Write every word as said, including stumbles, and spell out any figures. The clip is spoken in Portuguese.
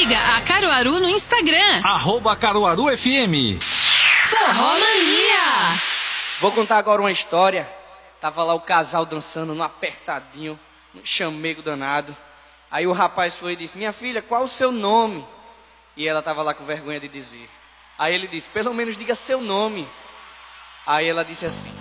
Siga a Caruaru no Instagram. Arroba Caruaru F M. Forró Mania. Vou contar agora uma história. Tava lá o casal dançando no apertadinho, um chamego danado. Aí o rapaz foi e disse: minha filha, qual o seu nome? E ela tava lá com vergonha de dizer. Aí ele disse: pelo menos diga seu nome. Aí ela disse assim: